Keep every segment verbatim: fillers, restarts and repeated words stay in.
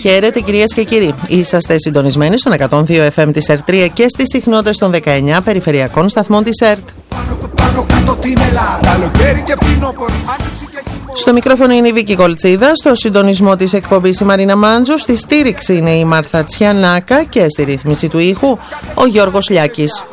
Χαίρετε κυρίες και κύριοι. Είσαστε συντονισμένοι στον εκατόν δύο εφ εμ της ΕΡΤ τρία και στις συχνότητες των δεκαεννιά περιφερειακών σταθμών της ΕΡΤ. Στο μικρόφωνο είναι η Βίκη Κολτσίδα, στο συντονισμό της εκπομπής η Μαρίνα Μάντζου, στη στήριξη είναι η Μάρθα Τσιανάκα και στη ρύθμιση του ήχου ο Γιώργος Λιάκης.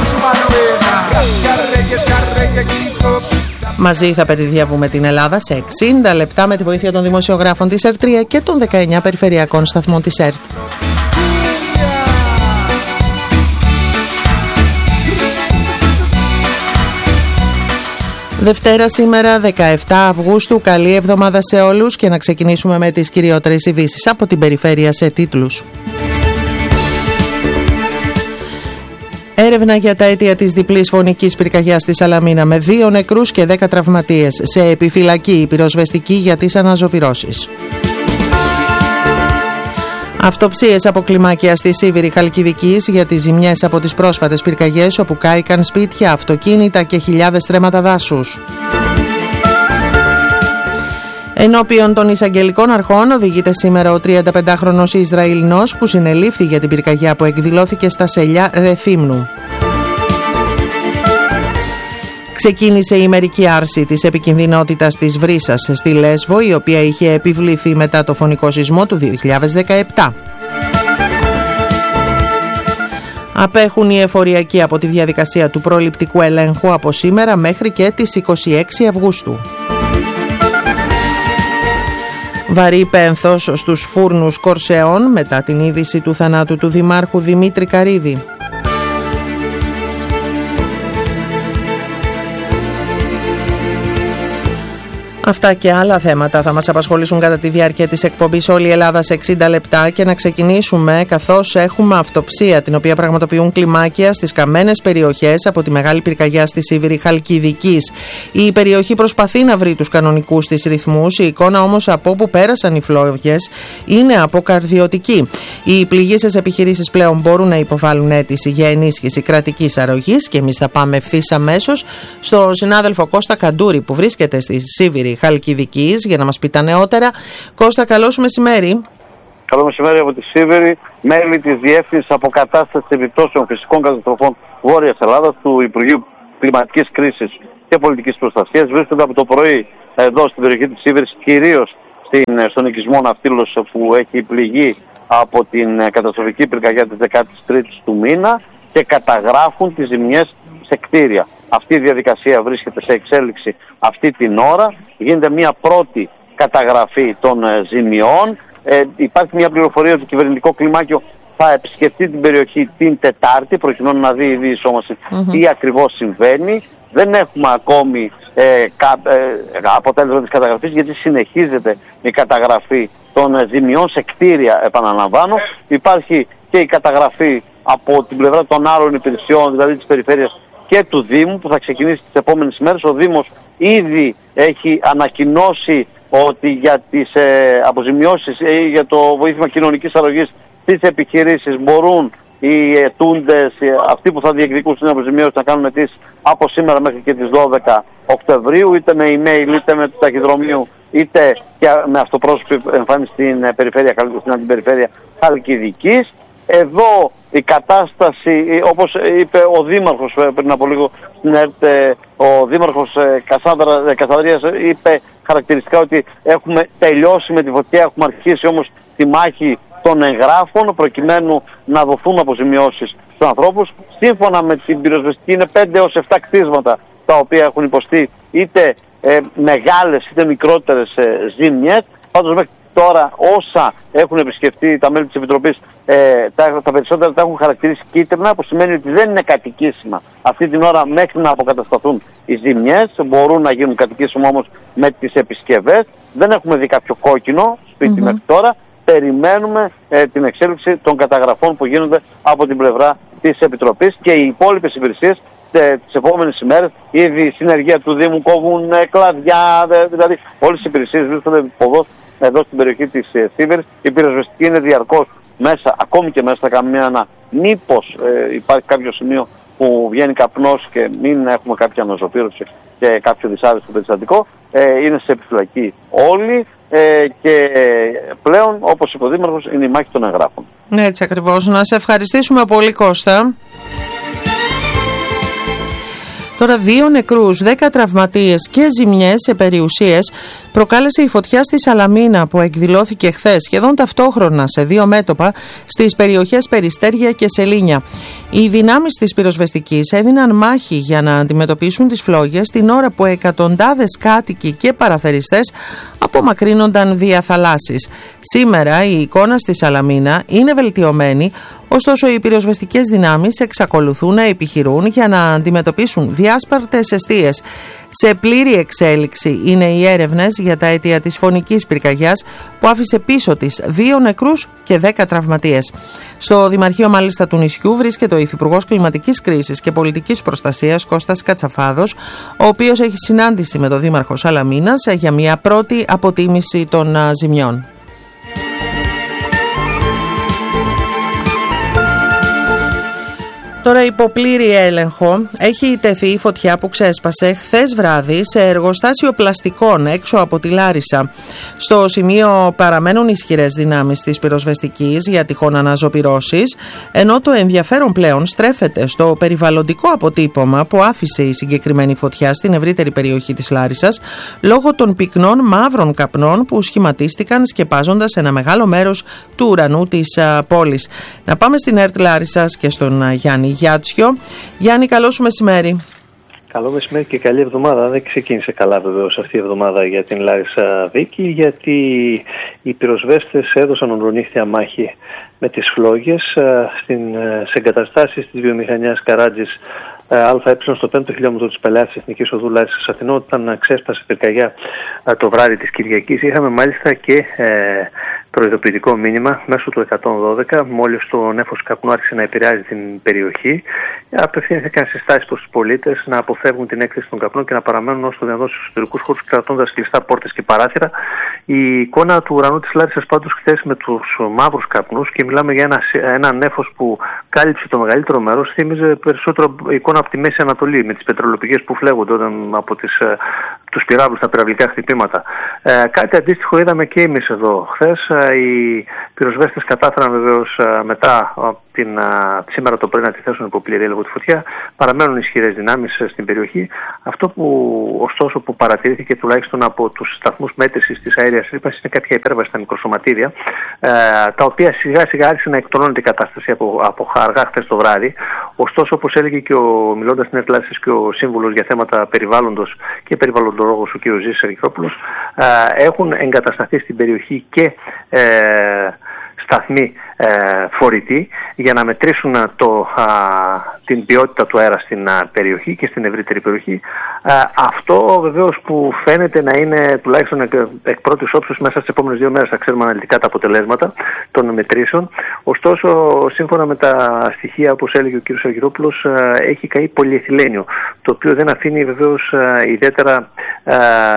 Μαζί θα περιδιαβούμε την Ελλάδα σε εξήντα λεπτά με τη βοήθεια των δημοσιογράφων της ΕΡΤ τρία και των δεκαεννιά περιφερειακών σταθμών της ΕΡΤ. Δευτέρα σήμερα δεκαεφτά Αυγούστου, καλή εβδομάδα σε όλους και να ξεκινήσουμε με τις κυριότερες ειδήσεις από την περιφέρεια σε τίτλους. Έρευνα για τα αίτια της διπλής φωνικής πυρκαγιάς στη Σαλαμίνα με δύο νεκρούς και δέκα τραυματίες. Σε επιφυλακή η πυροσβεστική για τις αναζωπυρώσεις. Αυτοψίες από κλιμάκια στη Σίβηρη Χαλκιδικής για τις ζημιές από τις πρόσφατες πυρκαγιές όπου κάηκαν σπίτια, αυτοκίνητα και χιλιάδες στρέμματα δάσους. Ενώπιον των εισαγγελικών αρχών οδηγείται σήμερα ο τριανταπεντάχρονος Ισραηλινός που συνελήφθη για την πυρκαγιά που εκδηλώθηκε στα Σελιά Ρεθύμνου. Ξεκίνησε η μερική άρση της επικινδυνότητας της βρύσας στη Λέσβο, η οποία είχε επιβληθεί μετά το φωνικό σεισμό του δύο χιλιάδες δεκαεπτά. Απέχουν οι εφοριακοί από τη διαδικασία του προληπτικού ελέγχου από σήμερα μέχρι και τις είκοσι έξι Αυγούστου. Βαρύ πένθος στους φούρνους Κορσεών μετά την είδηση του θανάτου του Δημάρχου Δημήτρη Καρύδη. Αυτά και άλλα θέματα θα μας απασχολήσουν κατά τη διάρκεια της εκπομπής όλη η Ελλάδα σε εξήντα λεπτά και να ξεκινήσουμε καθώς έχουμε αυτοψία την οποία πραγματοποιούν κλιμάκια στις καμένες περιοχές από τη μεγάλη πυρκαγιά στη Σίβηρη Χαλκιδικής. Η περιοχή προσπαθεί να βρει τους κανονικούς της ρυθμούς, η εικόνα όμως από όπου πέρασαν οι φλόγες είναι αποκαρδιωτική. Οι πληγήσεις επιχειρήσεις πλέον μπορούν να υποβάλουν αίτηση για ενίσχυση κρατικής αρρωγής και εμείς θα πάμε ευθύς αμέσως στο συνάδελφο Κώστα Καντούρη που βρίσκεται στη Σίβηρη Χαλκιδικής για να μας πει τα νεότερα. Κώστα, καλώς μεσημέρι. Καλό μεσημέρι από τη Σίβηρη. Μέλη της Διεύθυνσης Αποκατάστασης Επιπτώσεων Φυσικών Καταστροφών Βόρειας Ελλάδας του Υπουργείου Κλιματικής Κρίσης και Πολιτικής Προστασίας βρίσκονται από το πρωί εδώ στην περιοχή της Σίβηρης, κυρίως στον οικισμό Ναυτίλος που έχει πληγεί από την καταστροφική πυρκαγιά της δεκάτης τρίτης του μήνα και καταγράφουν τις ζημιές σε κτίρια. Αυτή η διαδικασία βρίσκεται σε εξέλιξη αυτή την ώρα. Γίνεται μια πρώτη καταγραφή των ε, ζημιών. Ε, υπάρχει μια πληροφορία ότι το κυβερνητικό κλιμάκιο θα επισκεφτεί την περιοχή την Τετάρτη προκειμένου να δει η διεισόμαση mm-hmm. τι ακριβώς συμβαίνει. Δεν έχουμε ακόμη ε, κα, ε, αποτέλεσμα της καταγραφής γιατί συνεχίζεται η καταγραφή των ε, ζημιών σε κτίρια, επαναλαμβάνω. Υπάρχει και η καταγραφή από την πλευρά των άλλων υπηρεσιών, δηλαδή της περιφέρειας και του Δήμου που θα ξεκινήσει τις επόμενες ημέρες. Ο Δήμος ήδη έχει ανακοινώσει ότι για τις ε, αποζημιώσεις ή ε, για το βοήθημα κοινωνικής αρρωγής στις επιχειρήσεις μπορούν οι αιτούντες, ε, αυτοί που θα διεκδικούν την αποζημιώση να κάνουν αιτήσεις από σήμερα μέχρι και τις δώδεκα Οκτωβρίου, είτε με email είτε με το ταχυδρομείο είτε και με αυτοπρόσωπη εμφάνιση στην ε, περιφέρεια, στην αντιπεριφέρεια Χαλκιδικής. Εδώ η κατάσταση, όπως είπε ο Δήμαρχος πριν από λίγο στην ΕΡΤ, ο Δήμαρχος Κασανδρίας είπε χαρακτηριστικά ότι έχουμε τελειώσει με τη φωτιά, έχουμε αρχίσει όμως τη μάχη των εγγράφων προκειμένου να δοθούν αποζημιώσεις στους ανθρώπους. Σύμφωνα με την πυροσβεστική είναι πέντε έως επτά κτίσματα τα οποία έχουν υποστεί είτε ε, μεγάλες είτε μικρότερες ε, ζήμιες. Πάντως μέχρι τώρα όσα έχουν επισκεφτεί τα μέλη της Επιτροπής, ε, τα, τα περισσότερα τα έχουν χαρακτηρίσει κίτρινα, που σημαίνει ότι δεν είναι κατοικήσιμα αυτή την ώρα μέχρι να αποκατασταθούν οι ζημιές. Μπορούν να γίνουν κατοικήσιμα όμως με τις επισκευές. Δεν έχουμε δει κάποιο κόκκινο σπίτι mm-hmm. μέχρι τώρα. Περιμένουμε ε, την εξέλιξη των καταγραφών που γίνονται από την πλευρά της Επιτροπής και οι υπόλοιπες υπηρεσίες ε, τις επόμενες ημέρες. Ήδη η συνεργεία του Δήμου κόβουν ε, κλαδιά, ε, δηλαδή όλες οι υπηρεσίες βρίσκονται ποδός εδώ στην περιοχή της ε, Σίβηρης. Η πυροσβεστική είναι διαρκώς μέσα, ακόμη και μέσα στα καμένα, μήπως ε, υπάρχει κάποιο σημείο που βγαίνει καπνός και μην έχουμε κάποια αναζωπήρωση και κάποιο δυσάρεστο περιστατικό. Ε, είναι σε επιφυλακή όλοι. ε, και πλέον, όπως είπε ο Δήμαρχος, είναι η μάχη των εγγράφων. Έτσι ακριβώς. Να σε ευχαριστήσουμε πολύ, Κώστα. Τώρα δύο νεκρούς, δέκα τραυματίες και ζημιές σε περιουσίες προκάλεσε η φωτιά στη Σαλαμίνα που εκδηλώθηκε χθες σχεδόν ταυτόχρονα σε δύο μέτωπα στις περιοχές Περιστέρια και Σελήνια. Οι δυνάμεις της πυροσβεστικής έδιναν μάχη για να αντιμετωπίσουν τις φλόγες την ώρα που εκατοντάδες κάτοικοι και παραθεριστές απομακρύνονταν δια θαλάσσης. Σήμερα η εικόνα στη Σαλαμίνα είναι βελτιωμένη, ωστόσο οι πυροσβεστικές δυνάμεις εξακολουθούν να επιχειρούν για να αντιμετωπίσουν διάσπαρτες εστίες. Σε πλήρη εξέλιξη είναι οι έρευνες για τα αίτια της φωνικής πυρκαγιάς που άφησε πίσω της δύο νεκρούς και δέκα τραυματίες. Στο Δημαρχείο μάλιστα του νησιού βρίσκεται ο Υφυπουργός Κλιματικής Κρίσης και Πολιτικής Προστασίας Κώστας Κατσαφάδος, ο οποίος έχει συνάντηση με τον Δήμαρχο Σαλαμίνας για μια πρώτη αποτίμηση των ζημιών. Τώρα υπό πλήρη έλεγχο έχει τεθεί η φωτιά που ξέσπασε χθες βράδυ σε εργοστάσιο πλαστικών έξω από τη Λάρισα. Στο σημείο παραμένουν ισχυρές δυνάμεις της πυροσβεστικής για τυχόν αναζωπυρώσεις, ενώ το ενδιαφέρον πλέον στρέφεται στο περιβαλλοντικό αποτύπωμα που άφησε η συγκεκριμένη φωτιά στην ευρύτερη περιοχή της Λάρισσας λόγω των πυκνών μαύρων καπνών που σχηματίστηκαν σκεπάζοντας ένα μεγάλο μέρος του ουρανού της α, πόλης. Να πάμε στην ΕΡΤ Λάρισσας και στον α, Γιάννη Γιάτσιο. Γιάννη, καλό σου μεσημέρι. Καλό μεσημέρι και καλή εβδομάδα. Δεν ξεκίνησε καλά βεβαίως αυτή η εβδομάδα για την Λάρισα Βίκη, γιατί οι πυροσβέστες έδωσαν ονδρονύχτια μάχη με τις φλόγες σε εγκαταστάσεις της βιομηχανίας Καράτζης ΑΕ στο πέμπτο χιλιόμετρο της Πελαιάς της Εθνικής Οδού Λάρισας Αθηνών, όταν ξέσπασε πυρκαγιά το βράδυ της Κυριακής. Είχαμε μάλιστα και ε, προειδοποιητικό μήνυμα μέσω του εκατόν δώδεκα, μόλις το νέφος καπνού άρχισε να επηρεάζει την περιοχή. Απευθύνθηκαν συστάσεις προς τους πολίτες να αποφεύγουν την έκθεση των καπνών και να παραμένουν όσο το δυνατόν στους εσωτερικούς χώρους, κρατώντας κλειστά πόρτες και παράθυρα. Η εικόνα του ουρανού της Λάρισσας πάντως χθες με τους μαύρους καπνούς, και μιλάμε για ένα, ένα νέφος που κάλυψε το μεγαλύτερο μέρος, θύμιζε περισσότερο εικόνα από τη Μέση Ανατολή, με τις πετρελοπηγές που φλέγονται όταν από τις, τους πυράβλους, τα πυραυλικά χτυπήματα. Ε, κάτι αντίστοιχο είδαμε και εμείς εδώ χθες. Οι πυροσβέστες κατάφεραν βεβαίως μετά την, σήμερα το πρωί να τη θέσουν υπό πλήρη έλεγχο τη φωτιά. Παραμένουν ισχυρές δυνάμεις στην περιοχή. Αυτό που ωστόσο που παρατηρήθηκε τουλάχιστον από τους σταθμούς μέτρησης της αέριας ρήπανσης είναι κάποια υπέρβαση στα μικροσωματίδια, ε, τα οποία σιγά σιγά άρχισε να εκτονώνεται η κατάσταση από, από αργά χθες το βράδυ. Ωστόσο, όπως έλεγε και ο μιλώντας στην ΕΡΤ Λάρισσας και ο σύμβουλος για θέματα περιβάλλοντος και περιβαλλοντολόγος ο κ. Ζήσης Αργυρόπουλος, ε, έχουν εγκατασταθεί στην περιοχή και ε, σταθμοί ε, φορητοί για να μετρήσουν το, α, την ποιότητα του αέρα στην α, περιοχή και στην ευρύτερη περιοχή. Α, αυτό βεβαίως που φαίνεται να είναι τουλάχιστον εκ, εκ πρώτης όψης μέσα στις επόμενες δύο μέρες θα ξέρουμε αναλυτικά τα αποτελέσματα των μετρήσεων. Ωστόσο, σύμφωνα με τα στοιχεία, όπως έλεγε ο κ. Αργυρόπουλος, α, έχει καεί πολυεθυλένιο, το οποίο δεν αφήνει βεβαίως α, ιδιαίτερα α,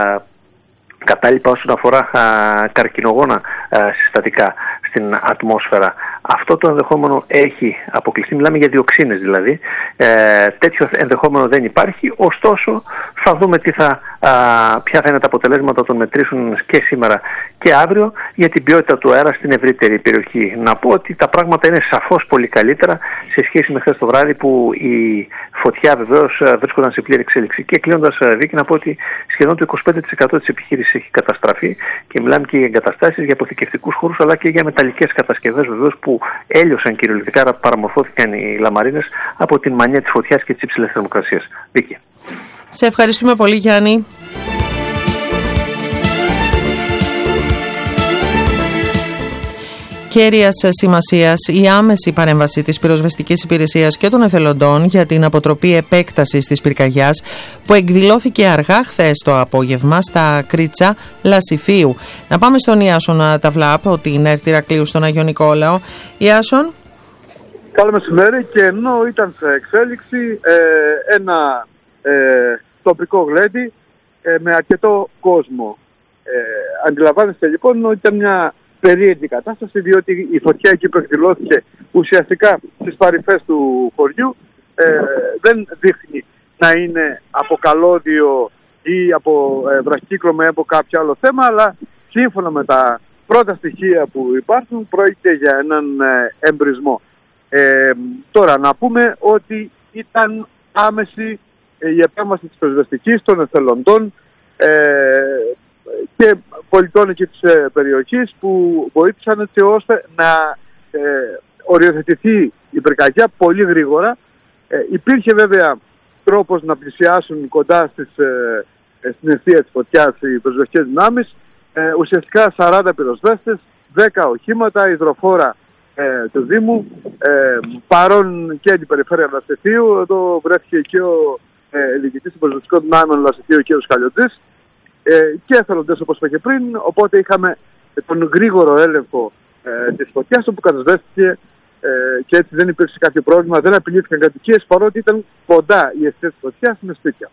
κατάλοιπα όσον αφορά α, καρκινογόνα α, συστατικά στην ατμόσφαιρα. Αυτό το ενδεχόμενο έχει αποκλειστεί, μιλάμε για διοξίνες δηλαδή. Ε, τέτοιο ενδεχόμενο δεν υπάρχει, ωστόσο θα δούμε τι θα, α, ποια θα είναι τα αποτελέσματα των μετρήσεων και σήμερα και αύριο για την ποιότητα του αέρα στην ευρύτερη περιοχή. Να πω ότι τα πράγματα είναι σαφώς πολύ καλύτερα σε σχέση με χθες το βράδυ που η φωτιά βεβαίως βρίσκονταν σε πλήρη εξέλιξη. Και κλείνοντας, Βίκη, να πω ότι σχεδόν το είκοσι πέντε τοις εκατό της επιχείρησης έχει καταστραφεί και μιλάμε και για εγκαταστάσεις, για αποθηκευτικούς χώρους αλλά και για μεταλλικές κατασκευές βεβαίως που έλειωσαν κυριολεκτικά, παραμορφώθηκαν οι λαμαρίνες από την μανία της φωτιάς και της υψηλής θερμοκρασίας. Βίκη. Σε ευχαριστούμε πολύ, Γιάννη. Κέρειας σημασίας η άμεση παρέμβαση της πυροσβεστικής υπηρεσίας και των εθελοντών για την αποτροπή επέκτασης της πυρκαγιάς που εκδηλώθηκε αργά χθες το απόγευμα στα Κρίτσα Λασιφίου. Να πάμε στον Ιάσον Ταβλάπ, ότι είναι ΕΡΤ Ηρακλείου στον Άγιο Νικόλαο. Ιάσον. Καλό μεσημέρι. Και ενώ ήταν σε εξέλιξη ε, ένα ε, τοπικό γλέντι ε, με αρκετό κόσμο. Ε, αντιλαμβάνεστε λοιπόν ότι ήταν μια περίεργη κατάσταση, διότι η φωτιά εκεί που εκδηλώθηκε ουσιαστικά στις παρυφές του χωριού ε, δεν δείχνει να είναι από καλώδιο ή από ε, βραχυκύκλωμα ή από κάποιο άλλο θέμα, αλλά σύμφωνα με τα πρώτα στοιχεία που υπάρχουν, πρόκειται για έναν ε, εμπρισμό. Ε, τώρα, να πούμε ότι ήταν άμεση ε, η επέμβαση της πυροσβεστικής, των εθελοντών ε, και πολιτών εκεί της ε, περιοχής, που βοήθησαν έτσι ώστε να ε, οριοθετηθεί η πυρκαγιά πολύ γρήγορα. Ε, υπήρχε βέβαια τρόπος να πλησιάσουν κοντά στις, ε, στην αιστεία της φωτιάς οι πυροσβεστικές δυνάμεις. Ε, ουσιαστικά σαράντα πυροσβέστες, δέκα οχήματα, υδροφόρα ε, του Δήμου, ε, παρόν και την περιφέρεια Λασιθίου. Εδώ βρέθηκε και ο ε, διοικητής των πυροσβεστικών δυνάμεων Λασιθίου, ο κ. Χαλιωτζής, ε, και εθελοντές όπως είπα και πριν. Οπότε είχαμε τον γρήγορο έλεγχο ε, της φωτιάς, όπου κατασβέστηκε ε, και έτσι δεν υπήρξε κάποιο πρόβλημα, δεν απειλήθηκαν κατοικίες, παρότι ήταν κοντά η αιστεία της φωτιάς με σπίτια.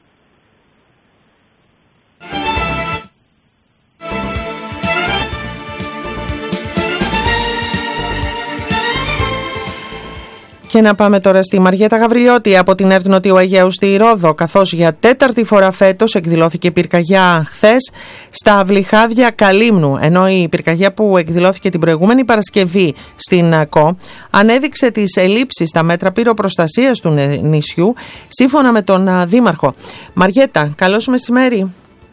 Και να πάμε τώρα στη Μαριέτα Γαβριλιώτη από την ΕΡΤ Νοτιού Αιγαίου στη Ρόδο, καθώς για τέταρτη φορά φέτος εκδηλώθηκε πυρκαγιά χθες στα Βλυχάδια Καλύμνου, ενώ η πυρκαγιά που εκδηλώθηκε την προηγούμενη Παρασκευή στην ΚΟ ανέδειξε τις ελλείψεις στα μέτρα πυροπροστασίας του νησιού, σύμφωνα με τον Δήμαρχο. Μαριέτα, καλώς μεσημέρι.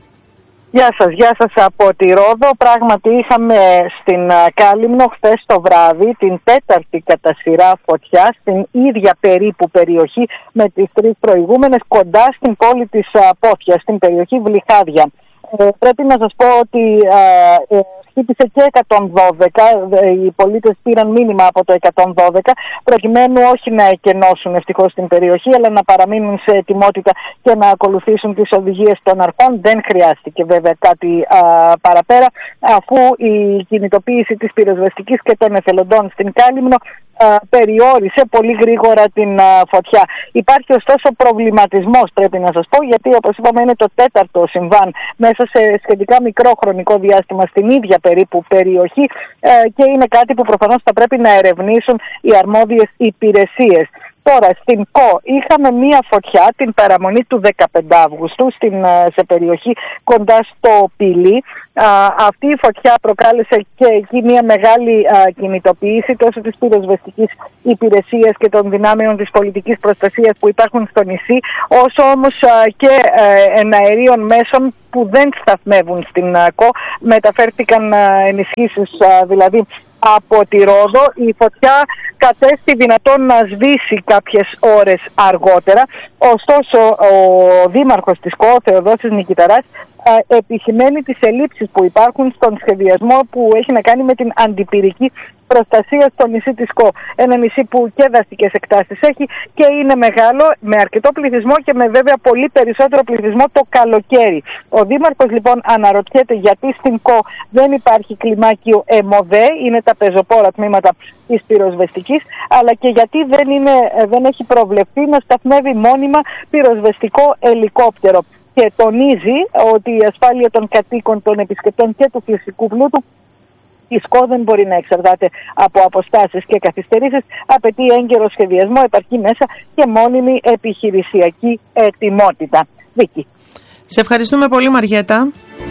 Γεια σας, γεια σας από τη Ρόδο. Πράγματι είχαμε στην Κάλυμνο χθες το βράδυ την τέταρτη κατά σειρά φωτιά στην ίδια περίπου περιοχή με τις τρεις προηγούμενες, κοντά στην πόλη της Πόθιας, στην περιοχή Βλυχάδια. Ε, πρέπει να σας πω ότι ε, ε, χτύπησε και εκατόν δώδεκα, οι πολίτες πήραν μήνυμα από το εκατόν δώδεκα προκειμένου όχι να εκενώσουν ευτυχώς την περιοχή, αλλά να παραμείνουν σε ετοιμότητα και να ακολουθήσουν τις οδηγίες των αρχών. Δεν χρειάστηκε βέβαια κάτι α, παραπέρα, αφού η κινητοποίηση της πυροσβεστικής και των εθελοντών στην Κάλυμνο α, περιόρισε πολύ γρήγορα την α, φωτιά. Υπάρχει ωστόσο προβληματισμός, πρέπει να σας πω, γιατί όπως είπαμε είναι το τέταρτο συμβάν μέσα σε σχετικά μικρό χρονικό διάστημα στην ίδια περίπου περιοχή ε, και είναι κάτι που προφανώς θα πρέπει να ερευνήσουν οι αρμόδιες υπηρεσίες. Τώρα, στην ΚΟ είχαμε μία φωτιά την παραμονή του δεκαπέντε Αυγούστου στην, σε περιοχή κοντά στο Πηλί. Α, αυτή η φωτιά προκάλεσε και εκεί μία μεγάλη α, κινητοποίηση τόσο της πυροσβεστικής υπηρεσίας και των δυνάμεων της πολιτικής προστασίας που υπάρχουν στο νησί, όσο όμως α, και α, εναερίων μέσων που δεν σταθμεύουν στην α, ΚΟ. Μεταφέρθηκαν α, ενισχύσεις α, δηλαδή από τη Ρόδο. Η φωτιά κατέστη δυνατόν να σβήσει κάποιες ώρες αργότερα. Ωστόσο, ο δήμαρχος της ΚΟ, Θεοδόσης Νικηταράς, επισημαίνει τις ελλείψεις που υπάρχουν στον σχεδιασμό που έχει να κάνει με την αντιπυρική προστασία στο νησί της ΚΟ. Ένα νησί που και δαστικές εκτάσεις έχει και είναι μεγάλο, με αρκετό πληθυσμό και με βέβαια πολύ περισσότερο πληθυσμό το καλοκαίρι. Ο δήμαρχος λοιπόν αναρωτιέται γιατί στην ΚΟ δεν υπάρχει κλιμάκιο ΕΜΟΔΕ, είναι τα πεζοπόρα τμήματα της πυροσβεστικής, αλλά και γιατί δεν, είναι, δεν έχει προβλεφθεί να σταθμεύει μόνιμα πυροσβεστικό ελικόπτερο. Και τονίζει ότι η ασφάλεια των κατοίκων, των επισκεπτών και του φυσικού πλούτου η ΣΚΟ δεν μπορεί να εξαρτάται από αποστάσεις και καθυστερήσεις, απαιτεί έγκαιρο σχεδιασμό, επαρκή μέσα και μόνιμη επιχειρησιακή ετοιμότητα. Βίκη. Σε ευχαριστούμε πολύ, Μαριέτα.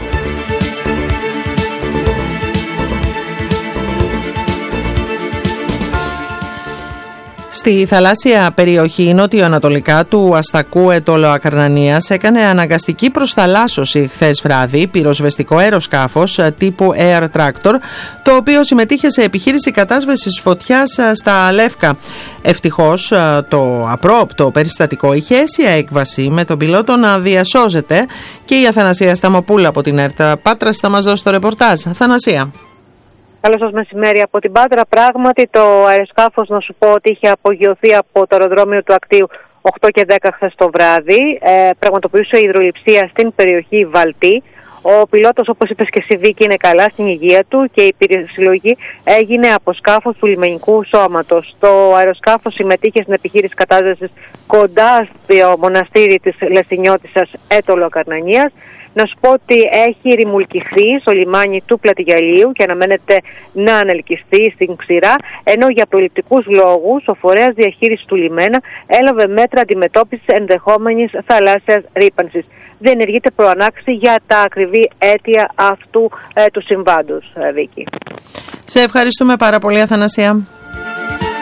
Στη θαλάσσια περιοχή νότιο-ανατολικά του αστακού Αιτωλοακαρνανίας έκανε αναγκαστική προσταλάσσωση χθες βράδυ πυροσβεστικό αεροσκάφος τύπου Air Tractor, το οποίο συμμετείχε σε επιχείρηση κατάσβεσης φωτιάς στα Λεύκα. Ευτυχώς το απρόοπτο περιστατικό είχε αίσια έκβαση, με τον πιλότο να διασώζεται, και η Αθανασία Σταμοπούλα από την ΕΡΤ Πάτρας θα μας δώσει το ρεπορτάζ. Αθανασία. Καλό σας μεσημέρι από την Πάτρα. Πράγματι, το αεροσκάφος, να σου πω ότι είχε απογειωθεί από το αεροδρόμιο του Ακτίου οκτώ και δέκα χθες το βράδυ. Ε, πραγματοποιούσε υδρολειψία στην περιοχή Βαλτή. Ο πιλότος, όπως είπες και εσύ, Βίκη, είναι καλά στην υγεία του και η συλλογή έγινε από σκάφος του λιμενικού σώματος. Το αεροσκάφος συμμετείχε στην επιχείρηση κατάσβεσης κοντά στο μοναστήρι της Λεσσινιώτισσας Αιτωλοακαρνανίας. Να σου πω ότι έχει ρημουλκηθεί στο λιμάνι του Πλατηγιαλίου και αναμένεται να ανελκυστεί στην ξηρά, ενώ για προληπτικούς λόγους ο φορέας διαχείρισης του λιμένα έλαβε μέτρα αντιμετώπισης ενδεχόμενης θαλάσσιας ρύπανσης. Διενεργείται προανάξη για τα ακριβή αίτια αυτού ε, του συμβάντος, Βίκη. Σε ευχαριστούμε πάρα πολύ, Αθανασία.